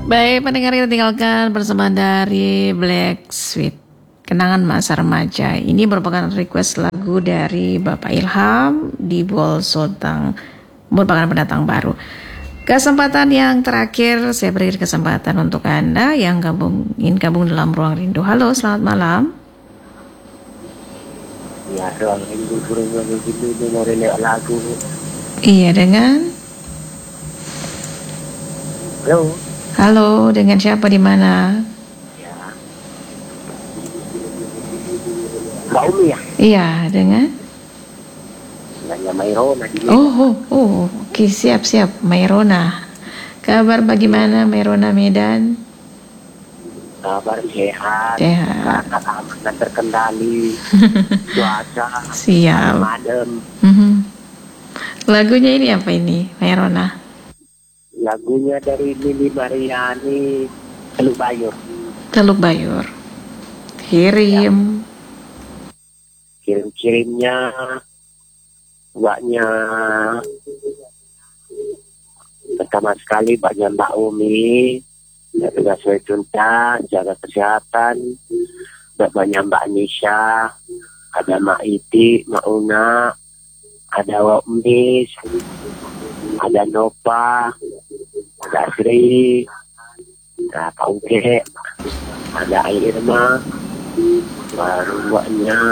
Baik, pendengar kita tinggalkan persembahan dari Black Sweet, Kenangan Masa Remaja. Ini merupakan request lagu dari Bapak Ilham di Bol Sultang, merupakan pendatang baru. Kesempatan yang terakhir, saya beri kesempatan untuk Anda yang ingin gabung dalam Ruang Rindu. Halo, selamat malam. Ya, Ruang Rindu dengerin lagu. Iya, dengan? Halo. Halo, dengan siapa di mana? Ya. Mbak Umi ya? Iya, dengan? Nanya Mairona di Medan. Oke, siap. Mairona. Kabar bagaimana Mairona Medan? Kabar sehat. Sehat. Keamanan terkendali. Cuaca. Siap. Adem. Lagunya ini apa ini, Mairona? Lagunya dari Lili Mariani, Teluk Bayur. Teluk Bayur. Kirim-kirimnya mbaknya pertama sekali mbaknya Mbak Umi, juga sesuai tuntas, jaga kesehatan. Mbaknya Mbak Nisha, ada Mak Iti, Mak Una, ada Wak Umis, ada Nova, ada Sri, ada Pak Uge, ada Irma, baru buatnya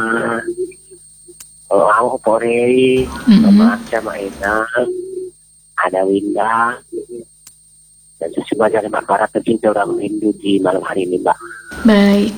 aku Porei, sama Eda, ada Winda, dan semuanya ada para pecinta orang Hindu di malam hari ini, Mbak. Baik.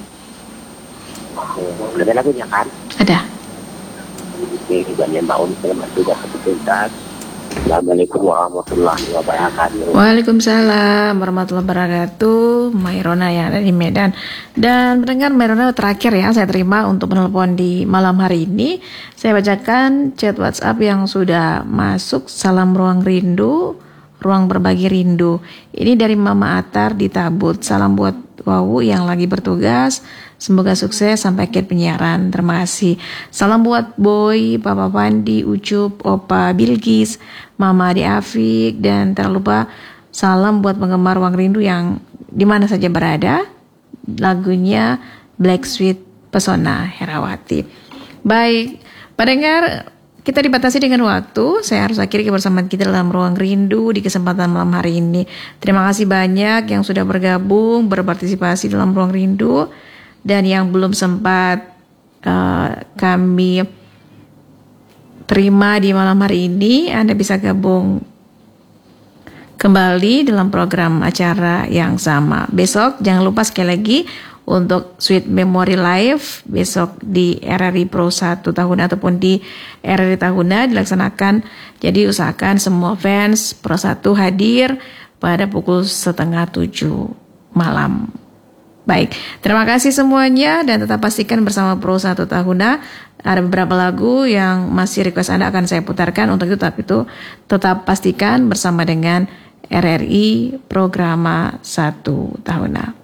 Ada lagunya kan? Ada. Ini juga Mbak Umi selamat juga ketuntas. Assalamualaikum warahmatullahi wabarakatuh. Waalaikumsalam warahmatullahi wabarakatuh. Mairona yang ada di Medan. Dan mendengar Mairona terakhir ya saya terima untuk menelpon di malam hari ini. Saya bacakan chat WhatsApp yang sudah masuk. Salam Ruang Rindu, Ruang Berbagi Rindu. Ini dari Mama Atar di Tabut. Salam buat Wawu yang lagi bertugas. Semoga sukses sampai akhir penyiaran. Terima kasih. Salam buat Boy, Papa Pandi, Ucup, Opa Bilgis, Mama Adi Afik, dan tak lupa salam buat penggemar Ruang Rindu yang di mana saja berada. Lagunya Black Sweet Pesona Herawati. Baik, pendengar, kita dibatasi dengan waktu. Saya harus akhiri kebersamaan kita dalam Ruang Rindu di kesempatan malam hari ini. Terima kasih banyak yang sudah bergabung, berpartisipasi dalam Ruang Rindu. Dan yang belum sempat kami terima di malam hari ini, Anda bisa gabung kembali dalam program acara yang sama. Besok jangan lupa sekali lagi untuk Sweet Memory Live besok di RRI Pro 1 Tahuna ataupun di RRI Tahuna dilaksanakan. Jadi usahakan semua fans Pro 1 hadir pada pukul 6:30 malam. Baik, terima kasih semuanya dan tetap pastikan bersama Pro 1 Tahuna ada beberapa lagu yang masih request Anda akan saya putarkan. Untuk itu tetap pastikan bersama dengan RRI Programa 1 Tahuna.